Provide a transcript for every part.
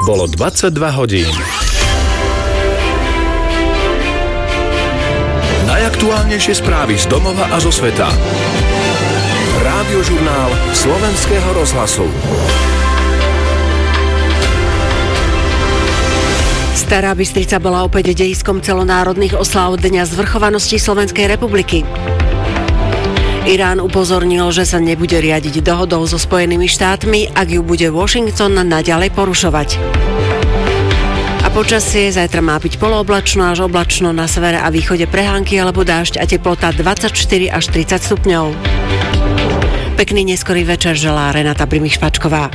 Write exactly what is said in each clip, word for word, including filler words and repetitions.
Bolo dvadsaťdva hodín. Najaktuálnejšie správy z domova a zo sveta. Rádiožurnál Slovenského rozhlasu. Stará Bystrica bola opäť dejiskom celonárodných osláv Dňa zvrchovanosti Slovenskej republiky. Irán upozornil, že sa nebude riadiť dohodou so Spojenými štátmi, ak ju bude Washington naďalej porušovať. A počasie zajtra má byť polooblačno až oblačno, na severe a východe prehánky alebo dážď a teplota dvadsaťštyri až tridsať stupňov. Pekný neskorý večer želá Renata Brimich-Špačková.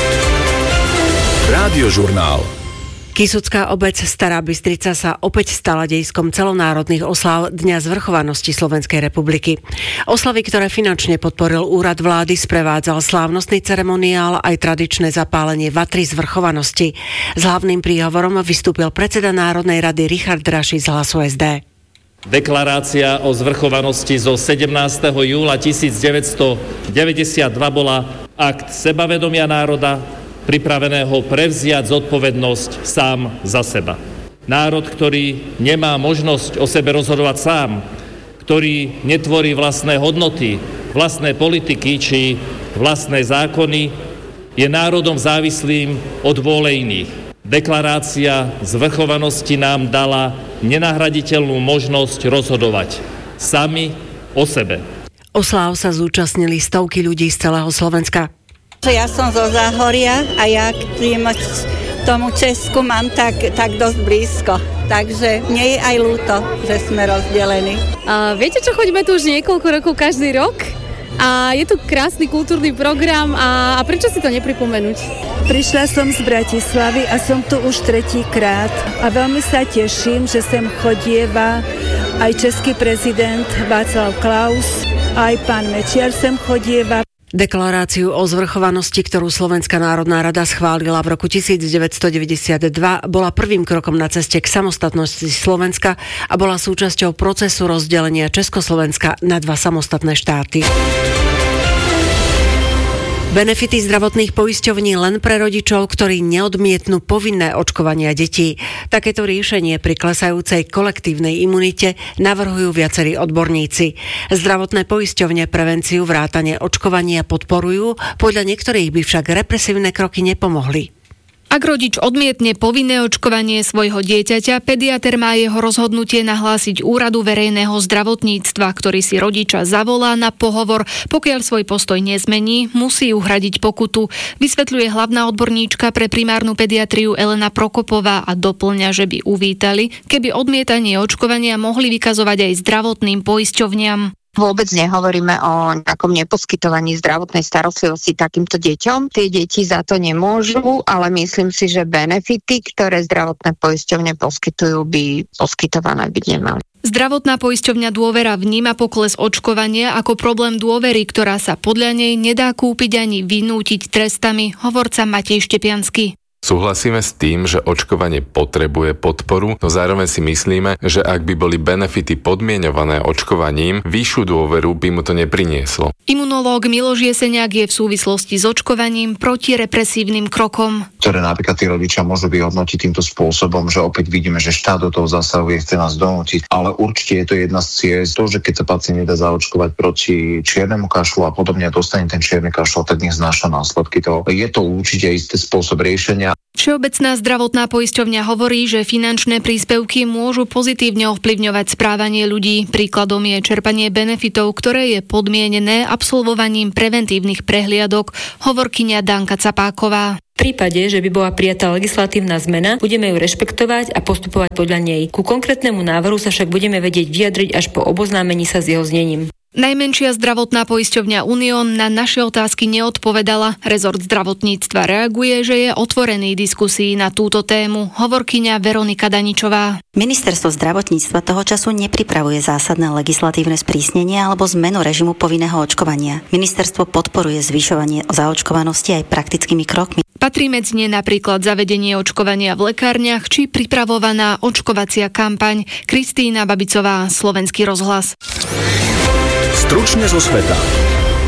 Rádiožurnál. Kysucká obec Stará Bystrica sa opäť stala dejiskom celonárodných osláv Dňa zvrchovanosti Slovenskej republiky. Oslavy, ktoré finančne podporil úrad vlády, sprevádzal slávnostný ceremoniál aj tradičné zapálenie vatry zvrchovanosti. S hlavným príhovorom vystúpil predseda Národnej rady Richard Raši z Hlasu es dé. Deklarácia o zvrchovanosti zo sedemnásteho júla tisícdeväťstodeväťdesiatdva bola akt sebavedomia národa, pripraveného prevziať zodpovednosť sám za seba. Národ, ktorý nemá možnosť o sebe rozhodovať sám, ktorý netvorí vlastné hodnoty, vlastné politiky či vlastné zákony, je národom závislým od vôle iných. Deklarácia zvrchovanosti nám dala nenahraditeľnú možnosť rozhodovať sami o sebe. Osláv sa zúčastnili stovky ľudí z celého Slovenska. Ja som zo Záhoria a ja k tým, tomu Česku mám tak, tak dosť blízko. Takže nie je aj ľúto, že sme rozdelení. A viete čo, chodíme tu už niekoľko rokov každý rok a je tu krásny kultúrny program a, a prečo si to nepripomenúť? Prišla som z Bratislavy a som tu už tretíkrát a veľmi sa teším, že sem chodieva aj český prezident Václav Klaus, aj pán Mečiar sem chodieva. Deklaráciu o zvrchovanosti, ktorú Slovenská národná rada schválila v roku devätnásťstodeväťdesiatdva, bola prvým krokom na ceste k samostatnosti Slovenska a bola súčasťou procesu rozdelenia Československa na dva samostatné štáty. Benefity zdravotných poisťovní len pre rodičov, ktorí neodmietnú povinné očkovania detí. Takéto riešenie pri klesajúcej kolektívnej imunite navrhujú viacerí odborníci. Zdravotné poisťovne prevenciu vrátane očkovania podporujú, podľa niektorých by však represívne kroky nepomohli. Ak rodič odmietne povinné očkovanie svojho dieťaťa, pediater má jeho rozhodnutie nahlásiť úradu verejného zdravotníctva, ktorý si rodiča zavolá na pohovor. Pokiaľ svoj postoj nezmení, musí uhradiť pokutu. Vysvetľuje hlavná odborníčka pre primárnu pediatriu Elena Prokopová a doplňa, že by uvítali, keby odmietanie očkovania mohli vykazovať aj zdravotným poisťovniam. Vôbec nehovoríme o nejakom neposkytovaní zdravotnej starostlivosti takýmto deťom. Tie deti za to nemôžu, ale myslím si, že benefity, ktoré zdravotné poisťovne poskytujú, by poskytované byť nemali. Zdravotná poisťovňa Dôvera vníma pokles očkovania ako problém dôvery, ktorá sa podľa nej nedá kúpiť ani vynútiť trestami, hovorca Matej Štepiansky. Súhlasíme s tým, že očkovanie potrebuje podporu, no zároveň si myslíme, že ak by boli benefity podmienované očkovaním, vyššiu dôveru by mu to neprinieslo. Imunológ Miloš Jeseniak je v súvislosti s očkovaním proti represívnym krokom. Ktoré napríklad tí rodičia môžu vyhodnotiť týmto spôsobom, že opäť vidíme, že štát do toho zasahuje, chce nás donútiť, ale určite je to jedna z ciest, to, že keď sa pacient nedá zaočkovať proti čiernemu kašlu a podobne dostane ten čierny kašľ, tak nech znáša následky. To je to určite istý spôsob riešenia. Všeobecná zdravotná poisťovňa hovorí, že finančné príspevky môžu pozitívne ovplyvňovať správanie ľudí. Príkladom je čerpanie benefitov, ktoré je podmienené absolvovaním preventívnych prehliadok, hovorkyňa Danka Capáková. V prípade, že by bola prijatá legislatívna zmena, budeme ju rešpektovať a postupovať podľa nej. Ku konkrétnemu návrhu sa však budeme vedieť vyjadriť až po oboznámení sa s jeho znením. Najmenšia zdravotná poisťovňa Unión na naše otázky neodpovedala. Rezort zdravotníctva reaguje, že je otvorený diskusii na túto tému. Hovorkyňa Veronika Daničová. Ministerstvo zdravotníctva toho času nepripravuje zásadné legislatívne sprísnenie alebo zmenu režimu povinného očkovania. Ministerstvo podporuje zvyšovanie zaočkovanosti aj praktickými krokmi. Patrí medzi ne napríklad zavedenie očkovania v lekárniach či pripravovaná očkovacia kampaň. Kristína Babicová, Slovenský rozhlas. Stručne zo sveta.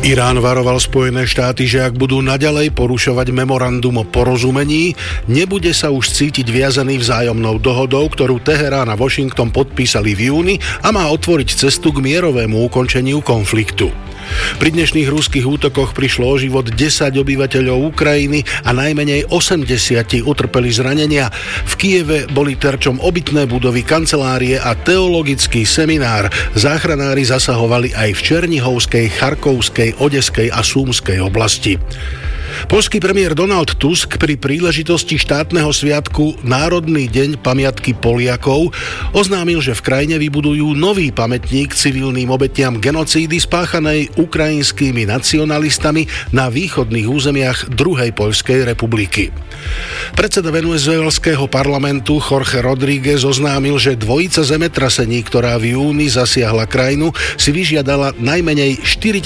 Irán varoval Spojené štáty, že ak budú naďalej porušovať memorandum o porozumení, nebude sa už cítiť viazaný vzájomnou dohodou, ktorú Teherán a Washington podpísali v júni a má otvoriť cestu k mierovému ukončeniu konfliktu. Pri dnešných ruských útokoch prišlo o život desať obyvateľov Ukrajiny a najmenej osemdesiat utrpeli zranenia. V Kyjeve boli terčom obytné budovy, kancelárie a teologický seminár. Záchranári zasahovali aj v Černihovskej, Charkovskej, Odeskej a Súmskej oblasti. Poľský premiér Donald Tusk pri príležitosti štátneho sviatku Národný deň pamiatky Poliakov oznámil, že v krajine vybudujú nový pamätník civilným obetiam genocídy spáchanej ukrajinskými nacionalistami na východných územiach druhej Poľskej republiky. Predseda venezuelského parlamentu Jorge Rodríguez oznámil, že dvojica zemetrasení, ktorá v júni zasiahla krajinu, si vyžiadala najmenej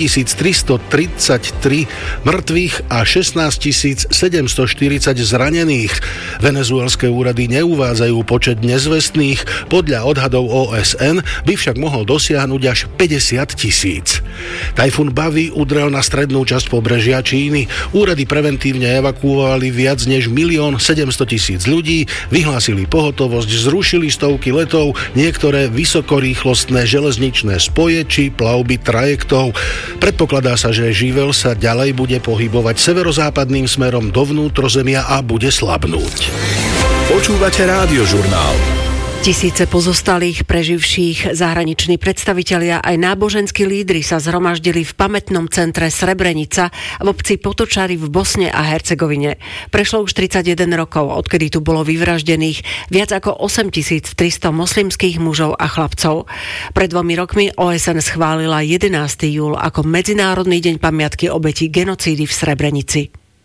štyritisíctristotridsaťtri mŕtvych a šestnásťtisíc sedemstoštyridsať zranených. Venezuelské úrady neuvádzajú počet nezvestných, podľa odhadov ó es en by však mohol dosiahnuť až päťdesiat tisíc. Tajfún Bavi udrel na strednú časť pobrežia Číny. Úrady preventívne evakuovali viac než milión sedemstotisíc ľudí, vyhlásili pohotovosť, zrušili stovky letov, niektoré vysokorýchlostné železničné spoje či plavby trajektov. Predpokladá sa, že živel sa ďalej bude pohybovať severozápadným smerom do vnútrozemia a bude slabnúť. Počúvate Rádiožurnál. Tisíce pozostalých, preživších, zahraniční predstavitelia aj náboženskí lídri sa zhromaždili v pamätnom centre Srebrenica v obci Potočary v Bosne a Hercegovine. Prešlo už tridsaťjeden rokov, odkedy tu bolo vyvraždených viac ako osemtisíctristo moslimských mužov a chlapcov. Pred dvomi rokmi ó es en schválila jedenásteho júla ako Medzinárodný deň pamiatky obetí genocídy v Srebrenici.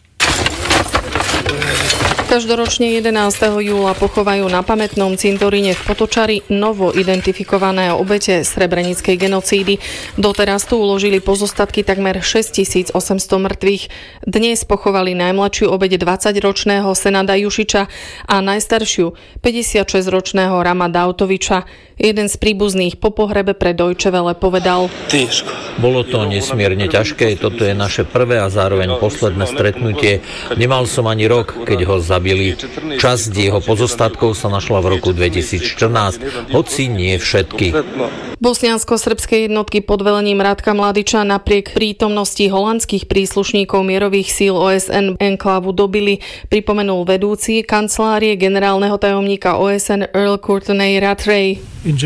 Každoročne jedenásteho júla pochovajú na pamätnom cintoríne v Potočari novo identifikované obete srebrenickej genocídy. Doteraz tu uložili pozostatky takmer šesťtisícosemsto mŕtvych. Dnes pochovali najmladšiu obeť dvadsaťročného Senada Jušiča a najstaršiu päťdesiatšesťročného Rama Dautoviča. Jeden z príbuzných po pohrebe pre Deutsche Welle povedal: Bolo to nesmierne ťažké, toto je naše prvé a zároveň posledné stretnutie. Nemal som ani rok, keď ho zabili. Časť jeho pozostatkov sa našla v roku dvetisícštrnásť, hoci nie všetky. Bosniansko-srbské jednotky pod velením Radka Mladiča napriek prítomnosti holandských príslušníkov mierových síl ó es en enklávu dobili, pripomenul vedúci kancelárie generálneho tajomníka ó es en Earl Courtney Rattray.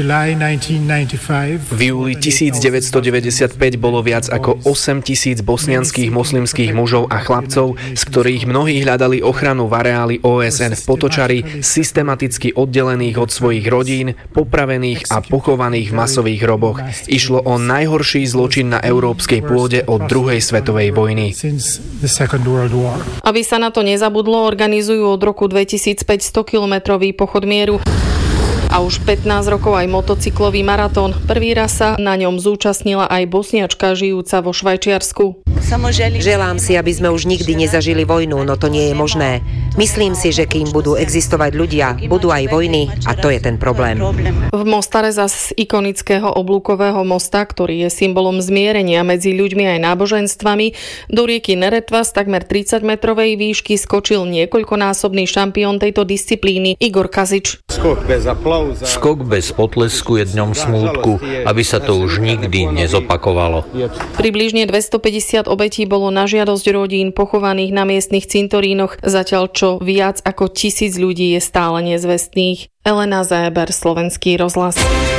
V júli tisícdeväťstodeväťdesiatpäť bolo viac ako osemtisíc bosnianskych moslimských mužov a chlapcov, z ktorých mnohí hľadali ochranu v areáli ó es en v Potočari, systematicky oddelených od svojich rodín, popravených a pochovaných v masových hroboch. Išlo o najhorší zločin na európskej pôde od druhej svetovej vojny. Aby sa na to nezabudlo, organizujú od roku dvetisícpäť stokilometrový pochod mieru. A už pätnásť rokov aj motocyklový maratón. Prvý raz sa na ňom zúčastnila aj bosniačka žijúca vo Švajčiarsku. Želám si, aby sme už nikdy nezažili vojnu, no to nie je možné. Myslím si, že kým budú existovať ľudia, budú aj vojny a to je ten problém. V Mostare zas z ikonického oblúkového mosta, ktorý je symbolom zmierenia medzi ľuďmi aj náboženstvami, do rieky Neretva z takmer tridsaťmetrovej výšky skočil niekoľkonásobný šampión tejto disciplíny Igor Kazič. Skok bez aplauza. Skok bez potlesku je dňom smútku, aby sa to už nikdy nezopakovalo. Približne dvestopäťdesiat obetí bolo na žiadosť rodín pochovaných na miestnych cintorínoch, zatiaľ čo viac ako tisíc ľudí je stále nezvestných. Elena Záber, Slovenský rozhlas.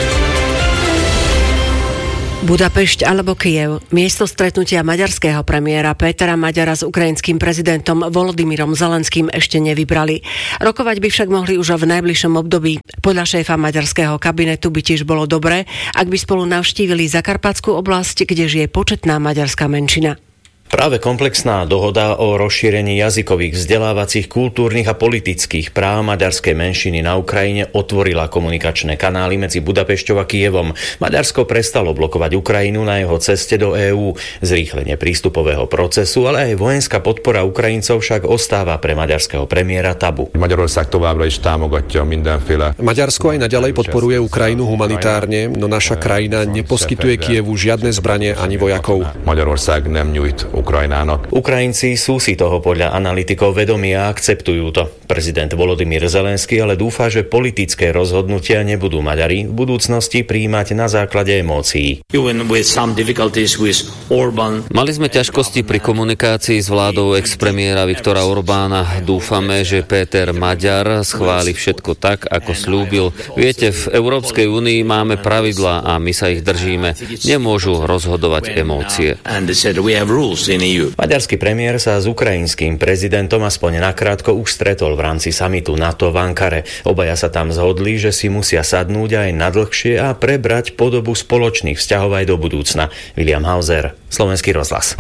Budapešť alebo Kyjev. Miesto stretnutia maďarského premiéra Pétera Maďara s ukrajinským prezidentom Volodymyrom Zelenským ešte nevybrali. Rokovať by však mohli už v najbližšom období. Podľa šéfa maďarského kabinetu by tiež bolo dobré, ak by spolu navštívili Zakarpatskú oblasť, kde žije početná maďarská menšina. Práve komplexná dohoda o rozšírení jazykových, vzdelávacích, kultúrnych a politických práv maďarskej menšiny na Ukrajine otvorila komunikačné kanály medzi Budapešťou a Kyjevom. Maďarsko prestalo blokovať Ukrajinu na jeho ceste do EÚ. Zrýchlenie prístupového procesu, ale aj vojenská podpora Ukrajincov však ostáva pre maďarského premiéra tabu. Maďarsko aj naďalej podporuje Ukrajinu humanitárne, no naša krajina neposkytuje Kyjevu žiadne zbranie ani vojakov. Ukrajinának. Ukrajinci sú si toho podľa analytikov vedomí a akceptujú to. Prezident Volodymyr Zelenský ale dúfa, že politické rozhodnutia nebudú Maďari v budúcnosti prijímať na základe emócií. Mali sme ťažkosti pri komunikácii s vládou ex-premiéra Viktora Orbána. Dúfame, že Péter Maďar schváli všetko tak, ako slúbil. Viete, v Európskej únii máme pravidlá a my sa ich držíme. Nemôžu rozhodovať emócie. Maďarský premiér sa s ukrajinským prezidentom aspoň nakrátko už stretol v rámci samitu NATO v Ankare. Obaja sa tam zhodli, že si musia sadnúť aj na dlhšie a prebrať podobu spoločných vzťahov aj do budúcna. William Hauser, Slovenský rozhlas.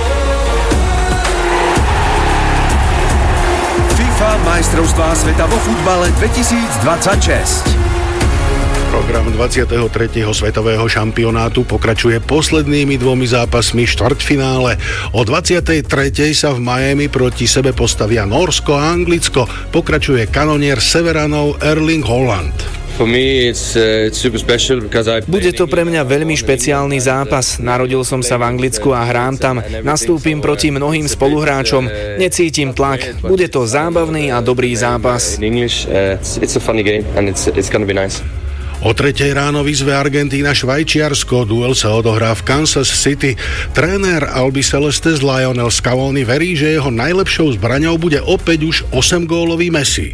FIFA majstrovstvá sveta vo futbale dvetisícdvadsaťšesť. Program dvadsiateho tretieho svetového šampionátu pokračuje poslednými dvomi zápasmi štvrťfinále. O dvadsiatej tretej sa v Miami proti sebe postavia Nórsko a Anglicko. Pokračuje kanonier Severanov Erling Haaland. Bude to pre mňa veľmi špeciálny zápas. Narodil som sa v Anglicku a hrám tam. Nastúpim proti mnohým spoluhráčom. Necítim tlak. Bude to zábavný a dobrý zápas. O tretej ráno vyzve Argentína Švajčiarsko. Duel sa odohrá v Kansas City. Tréner Albi Celestes Lionel Scaloni verí, že jeho najlepšou zbraňou bude opäť už osemgólový Messi.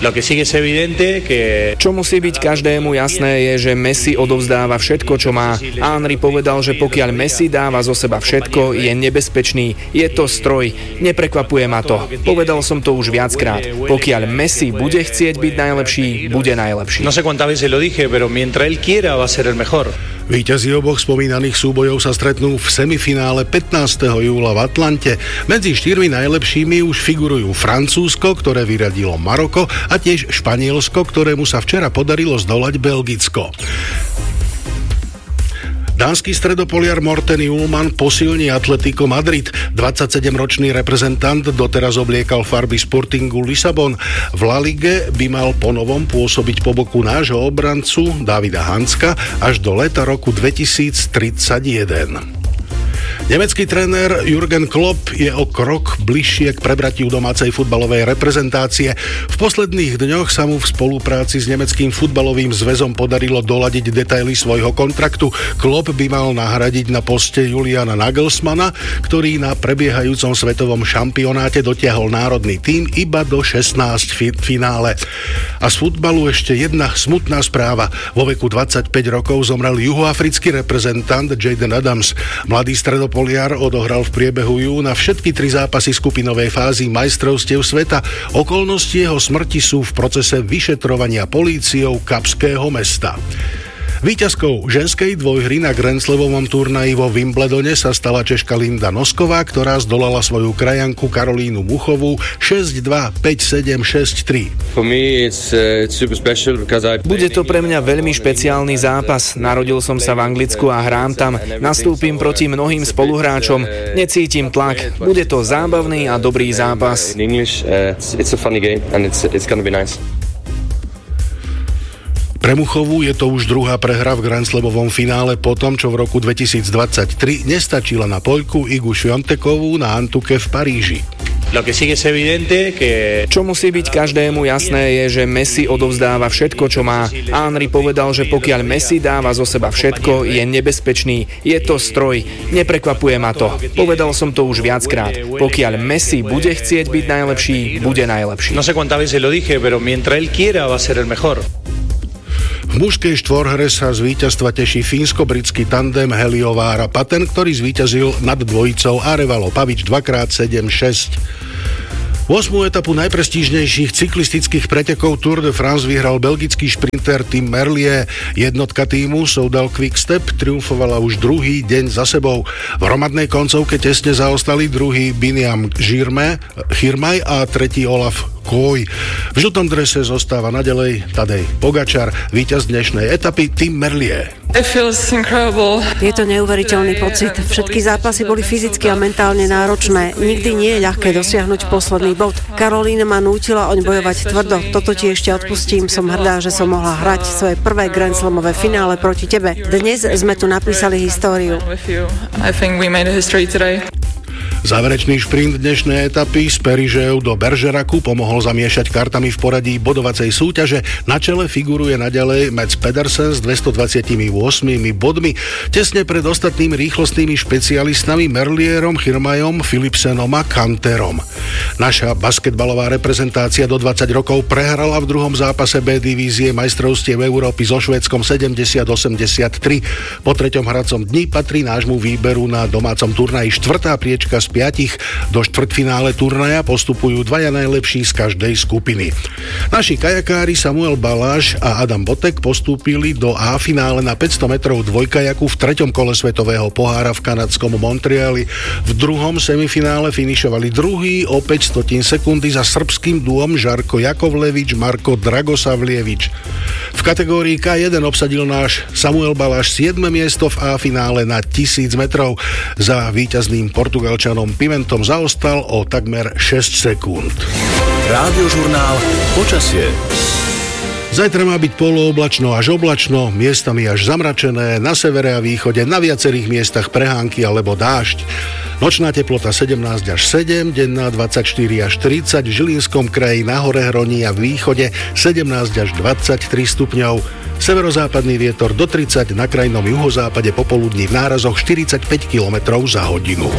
Čo musí byť každému jasné je, že Messi odovzdáva všetko, čo má. Henry povedal, že pokiaľ Messi dáva zo seba všetko, je nebezpečný. Je to stroj. Neprekvapuje ma to. Povedal som to už viackrát. Pokiaľ Messi bude chcieť byť najlepší, bude najlepší. No sé cuántas veces lo dije, pero mientras él quiera va a ser el mejor. Víťazi oboch spomínaných súbojov sa stretnú v semifinále pätnásteho júla v Atlante. Medzi štyrmi najlepšími už figurujú Francúzsko, ktoré vyradilo Maroko, a tiež Španielsko, ktorému sa včera podarilo zdolať Belgicko. Dánsky stredopoliar Morten Ullmann posilní Atletico Madrid. dvadsaťsedemročný reprezentant doteraz obliekal farby Sportingu Lisabon. V La Lige by mal ponovom pôsobiť po boku nášho obrancu Davida Hanska až do leta roku dvetisíctridsaťjeden. Nemecký tréner Jürgen Klopp je o krok bližšie k prebratiu domácej futbalovej reprezentácie. V posledných dňoch sa mu v spolupráci s nemeckým futbalovým zväzom podarilo doladiť detaily svojho kontraktu. Klopp by mal nahradiť na poste Juliana Nagelsmana, ktorý na prebiehajúcom svetovom šampionáte dotiahol národný tím iba do šestnásť fi- finále. A z futbalu ešte jedna smutná správa. Vo veku dvadsaťpäť rokov zomrel juhoafrický reprezentant Jayden Adams. Mladý stredopoliar Poliar odohral v priebehu júna všetky tri zápasy skupinovej fázy majstrovstiev sveta. Okolnosti jeho smrti sú v procese vyšetrovania políciou Kapského mesta. Víťazkou ženskej dvojhry na Grand Slavovom turnaji vo Wimbledone sa stala Češka Linda Nosková, ktorá zdolala svoju krajanku Karolínu Muchovú šesť dva, päť sedem, šesť tri. Bude to pre mňa veľmi špeciálny zápas. Narodil som sa v Anglicku a hrám tam. Nastúpim proti mnohým spoluhráčom. Necítim tlak. Bude to zábavný a dobrý zápas. Pre Muchovú je to už druhá prehra v Grand Slavovom finále po tom, čo v roku dvetisícdvadsaťtri nestačila na Poľku Igu Šviontekovú na Antuke v Paríži. Čo musí byť každému jasné je, že Messi odovzdáva všetko, čo má. Henry povedal, že pokiaľ Messi dáva zo seba všetko, je nebezpečný. Je to stroj. Neprekvapuje ma to. Povedal som to už viackrát. Pokiaľ Messi bude chcieť byť najlepší, bude najlepší. No sé cuántas veces lo dije, pero mientras él quiera va a ser el mejor. V mužskej štvorhre sa z víťazstva teší fínsko-britský tandem Heliovár a Paten, ktorý zvíťazil nad dvojicou Arevalo Pavič dvakrát sedem šesť. ôsmu etapu najprestížnejších cyklistických pretekov Tour de France vyhral belgický šprinter Tim Merlier. Jednotka týmu Soudal Quickstep triumfovala už druhý deň za sebou. V hromadnej koncovke tesne zaostali druhý Biniam Girmay a tretí Olaf Koy. V žltom drese zostáva naďalej Tadej Pogačar, víťaz dnešnej etapy Tim Merlier. Je to neuveriteľný pocit. Všetky zápasy boli fyzicky a mentálne náročné. Nikdy nie je ľahké dosiahnuť posledný bod. Karolína ma nútila oň bojovať tvrdo. Toto ti ešte odpustím. Som hrdá, že som mohla hrať svoje prvé Grand Slamové finále proti tebe. Dnes sme tu napísali históriu. Záverečný šprint dnešnej etapy z Perižeu do Bergeracu pomohol zamiešať kartami v poradí bodovacej súťaže. Na čele figuruje naďalej Mats Pedersen s dvestodvadsaťosem bodmi. Tesne pred ostatnými rýchlostnými špecialistami Merlierom, Girmayom, Philipsenom a Kanterom. Naša basketbalová reprezentácia do dvadsať rokov prehrala v druhom zápase B divízie majstrovstiev Európy so Švédskom sedemdesiat osemdesiattri. Po treťom hracom dni patrí nášmu výberu na domácom turnaji štvrtá priečka z piatich. Do štvrťfinále turnaja postupujú dvaja najlepší z každej skupiny. Naši kajakári Samuel Baláš a Adam Botek postúpili do A finále na päťsto metrov dvojkajaku v treťom kole svetového pohára v kanadskom Montreali. V druhom semifinále finišovali druhý o päť stotín sekundy za srbským duom Žarko Jakovlevič, Marko Dragosavlievič. V kategórii ká jeden obsadil náš Samuel Baláš siedme miesto v A finále na tisíc metrov. Za víťazným Portugalčanom Pimentom zaostal o takmer šesť sekúnd. Rádiožurnál Počasie. Zajtra má byť polooblačno až oblačno, miestami až zamračené, na severe a východe na viacerých miestach prehánky alebo dážď. Nočná teplota sedemnásť až sedem, denná dvadsaťštyri až tridsať, v Žilinskom kraji na hore Hroní a v východe sedemnásť až dvadsaťtri stupňov. Severozápadný vietor do tridsať, na krajnom juhozápade popoludní v nárazoch štyridsaťpäť kilometrov za hodinu.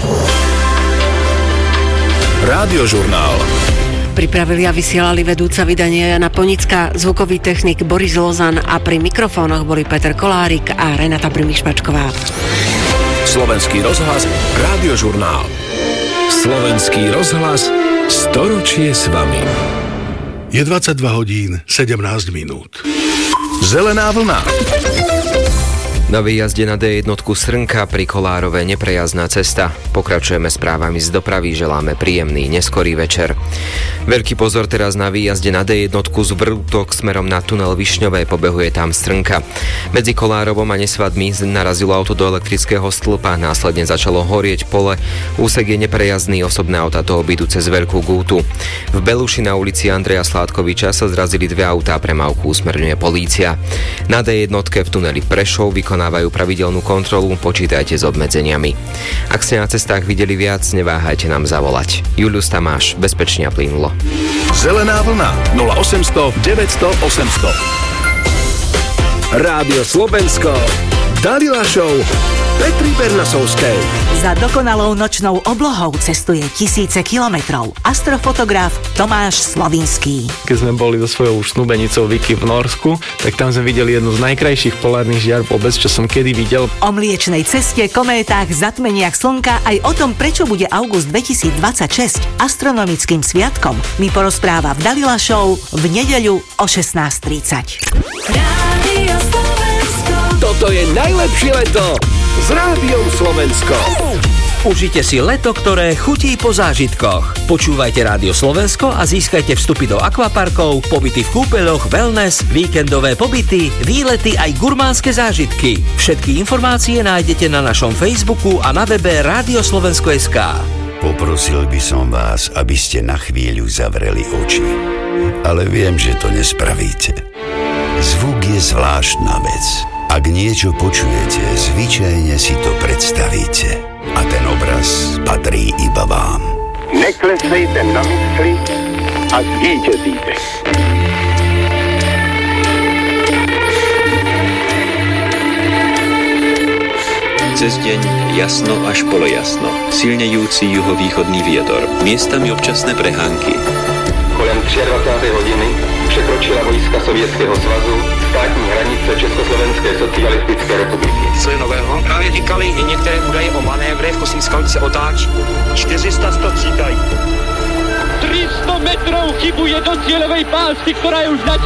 Rádiožurnál. Pripravili a vysielali vedúca vydania Jana Ponická, zvukový technik Boris Lozan a pri mikrofónoch boli Peter Kolárik a Renata Brimišpačková. Slovenský rozhlas, Rádiožurnál. Slovenský rozhlas, storočie s vami. Je dvadsaťdva hodín, sedemnásť minút. Zelená vlna. Na výjazde na dé jedna Srnka pri Kolárove neprejazdná cesta. Pokračujeme správami z dopravy, želáme príjemný neskorý večer. Veľký pozor teraz na výjazde na dé jedna z Vrútok smerom na tunel Višňové, pobehuje tam Srnka. Medzi Kolárovom a Nesvadmi narazilo auto do elektrického stĺpa, následne začalo horieť pole. Úsek je neprejazdný, osobné auta to obídu cez Veľkú Gútu. V Beluši na ulici Andreja Sládkoviča sa zrazili dve autá, premávku usmerňuje polícia. Na dé jedna v tuneli Prešov vykonávajú pravidelnú kontrolu, počítajte s obmedzeniami. Ak ste na cestách videli viac, neváhajte nám zavolať. Julius Tamáš, bezpečne a plynulo. Zelená vlna nula osemsto deväťsto osemsto. Rádio Slovensko, Dalila Show, Petri Bernasovskej. Za dokonalou nočnou oblohou cestuje tisíce kilometrov. Astrofotograf Tomáš Slovinský. Keď sme boli so svojou snúbenicou Vicky v Norsku, tak tam sme videli jednu z najkrajších polárnych žiar vôbec, čo som kedy videl. O mliečnej ceste, kométach, zatmeniach slnka, aj o tom, prečo bude august dvetisícdvadsaťšesť astronomickým sviatkom, mi porozpráva v Dalila Show v nedeľu o šestnásť tridsať. Toto je najlepšie leto s Rádiom Slovensko. Užite si leto, ktoré chutí po zážitkoch. Počúvajte Rádio Slovensko a získajte vstupy do akvaparkov, pobyty v kúpeľoch, wellness, víkendové pobyty, výlety aj gurmánske zážitky. Všetky informácie nájdete na našom Facebooku a na webe Rádio Slovensko bodka es ká. Poprosil by som vás, aby ste na chvíľu zavreli oči. Ale viem, že to nespravíte. Zvuk je zvláštna vec. Ak niečo počujete, zvyčajne si to predstavíte. A ten obraz patrí iba vám. Neklesejte na mysli a zvíťazíte. Cez deň jasno až polojasno. Silnejúci juhovýchodný vietor. Miestami občasné prehánky. Kolem dvadsiatej hodiny překročila vojska Sovětského svazu státní hranice Československé socialistické republiky. Co je nového? Právě říkali i některé údaje o manévrech, kosmická se otáčí. čtyři sta stopřítají. tři sta do cieľovej pásky, ktorá je už na